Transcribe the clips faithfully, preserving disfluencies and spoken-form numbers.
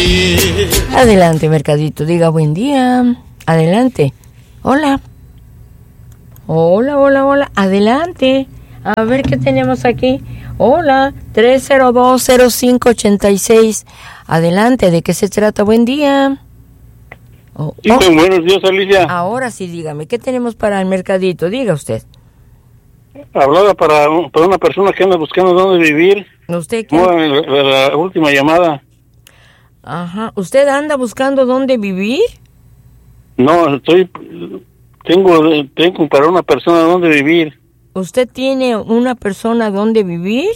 vivir. Adelante, Mercadito, diga buen día. Adelante. Hola. Hola, hola, hola. Adelante. A ver qué tenemos aquí. Hola, tres cero dos cero cinco ocho seis. Adelante, ¿de qué se trata? Buen día. Oh, Sí, oh. buenos días, Alicia. Ahora sí, dígame, ¿qué tenemos para el Mercadito? Diga usted. Hablaba para, un- para una persona que anda buscando dónde vivir. ¿Usted qué? No, la, la- la última llamada. Ajá. ¿Usted anda buscando dónde vivir? No, estoy... Tengo, tengo para una persona dónde vivir. ¿Usted tiene una persona dónde vivir?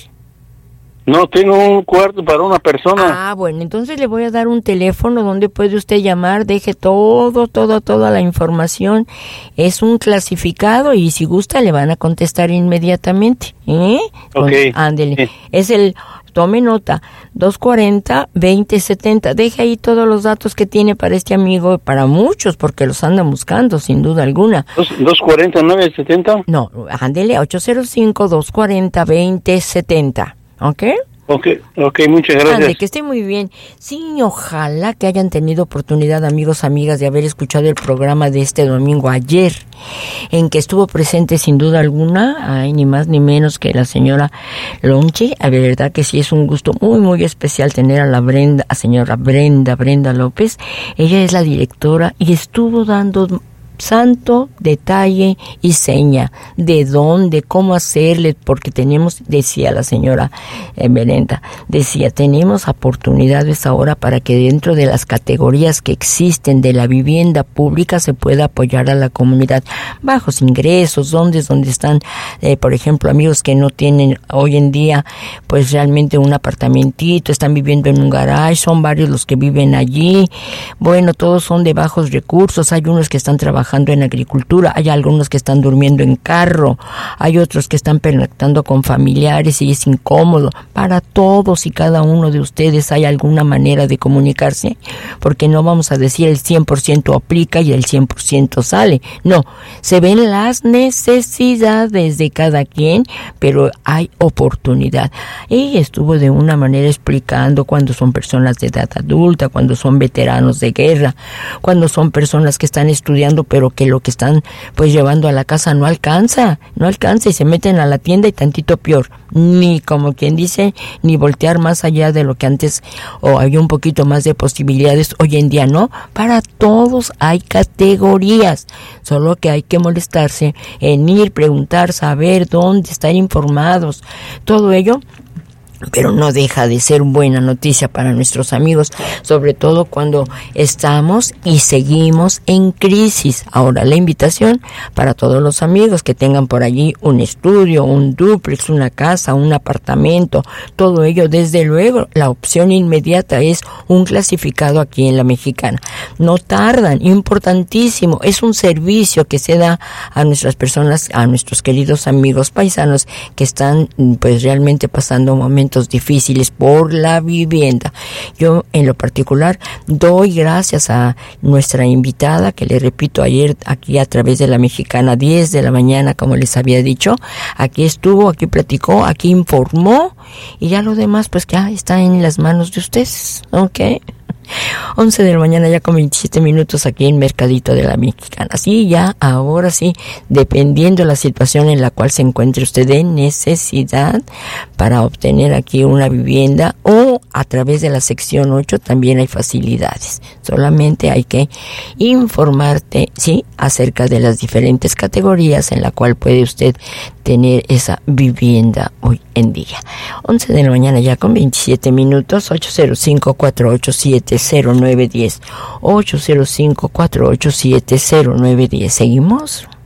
No, tengo un cuarto para una persona. Ah, bueno, entonces le voy a dar un teléfono donde puede usted llamar, deje todo, todo, toda la información. Es un clasificado y si gusta le van a contestar inmediatamente. ¿Eh? Ok, Ándele. sí. Es el, tome nota, dos cuatro cero, veinte setenta. Deje ahí todos los datos que tiene para este amigo, para muchos, porque los andan buscando, sin duda alguna. ¿dos cuarenta, nueve setenta? No, ándele, ocho cero cinco, dos cuatro cero, veinte setenta. ¿Ok? Ok, ok, muchas gracias. Ande, que esté muy bien. Sí, ojalá que hayan tenido oportunidad, amigos, amigas, de haber escuchado el programa de este domingo ayer, en que estuvo presente sin duda alguna, ay, ni más ni menos que la señora Lonche. A ver, verdad que sí es un gusto muy, muy especial tener a la Brenda, a señora Brenda, Brenda López. Ella es la directora y estuvo dando santo detalle y seña de dónde, cómo hacerle, porque tenemos, decía la señora eh, Berenda, decía, tenemos oportunidades ahora para que dentro de las categorías que existen de la vivienda pública se pueda apoyar a la comunidad. Bajos ingresos, donde, donde están, eh, por ejemplo, amigos que no tienen hoy en día, pues realmente un apartamentito, están viviendo en un garage, son varios los que viven allí. Bueno, todos son de bajos recursos, hay unos que están trabajando en agricultura, hay algunos que están durmiendo en carro, hay otros que están pernoctando con familiares y es incómodo. Para todos y cada uno de ustedes hay alguna manera de comunicarse, porque no vamos a decir el cien por ciento aplica y el cien por ciento sale. No, se ven las necesidades de cada quien, pero hay oportunidad. Ella estuvo de una manera explicando cuando son personas de edad adulta, cuando son veteranos de guerra, cuando son personas que están estudiando, pero que lo que están pues llevando a la casa no alcanza, no alcanza y se meten a la tienda y tantito peor, ni como quien dice, ni voltear más allá de lo que antes o había un poquito más de posibilidades, hoy en día no. Para todos hay categorías, solo que hay que molestarse en ir, preguntar, saber dónde, estar informados, todo ello. Pero no deja de ser buena noticia para nuestros amigos, sobre todo cuando estamos y seguimos en crisis. Ahora la invitación para todos los amigos que tengan por allí un estudio, un dúplex, una casa, un apartamento, todo ello, desde luego, la opción inmediata es un clasificado aquí en La Mexicana. No tardan, importantísimo, es un servicio que se da a nuestras personas, a nuestros queridos amigos paisanos que están pues realmente pasando momentos difíciles por la vivienda. Yo en lo particular doy gracias a nuestra invitada, que le repito, ayer aquí a través de La Mexicana, diez de la mañana, como les había dicho, aquí estuvo, aquí platicó, aquí informó, y ya lo demás pues ya está en las manos de ustedes, ¿ok? once de la mañana ya con veintisiete minutos aquí en Mercadito de La Mexicana. Sí, ya, ahora sí, dependiendo de la situación en la cual se encuentre usted en necesidad para obtener aquí una vivienda, o a través de la sección ocho también hay facilidades. Solamente hay que informarte, sí, acerca de las diferentes categorías en la cual puede usted tener esa vivienda hoy en día. once de la mañana ya con veintisiete minutos, ocho cero cinco, cuatro ocho siete, cero nueve uno cero, ocho cero cinco, cuatro ocho siete, cero nueve uno cero. ¿Seguimos?